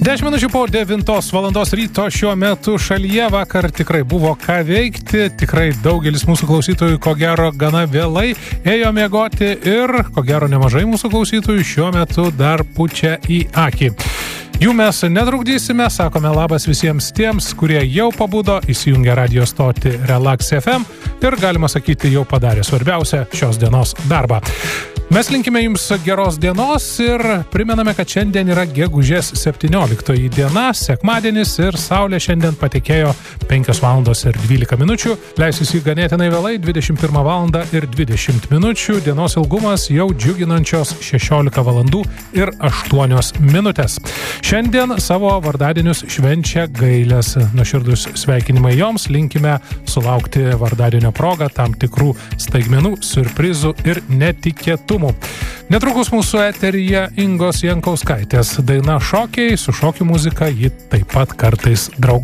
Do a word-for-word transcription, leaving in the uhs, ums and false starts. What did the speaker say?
dešimt minučių po devintos valandos ryto šiuo metu šalyje. Vakar tikrai buvo ką veikti, tikrai daugelis mūsų klausytojų ko gero gana vėlai ėjo miegoti ir ko gero nemažai mūsų klausytojų šiuo metu dar pučia į akį. Jų mes netrukdysime, sakome labas visiems tiems, kurie jau pabudo, įsijungė radio stotį Relax F M ir galima sakyti jau padarė svarbiausią šios dienos darbą. Mes linkime jums geros dienos ir primename, kad šiandien yra gegužės septynioliktoji diena, sekmadienis ir saulė šiandien patekėjo penkios valandos ir dvylika minučių. Leisis į ganėtinai vėlai dvidešimt pirmą valandą ir dvidešimt minučių. Dienos ilgumas jau džiuginančios šešiolika valandų ir aštuonios minutės. Šiandien savo vardadienius švenčia Gailės. Nuoširdus sveikinimai joms, linkime sulaukti vardadienio progą tam tikrų staigmenų, siurprizų ir netikėtumų. Netrukus mūsų eteryje Ingos Jankauskaitės daina Šokiai, su šokių muzika ji taip pat kartais draugauja.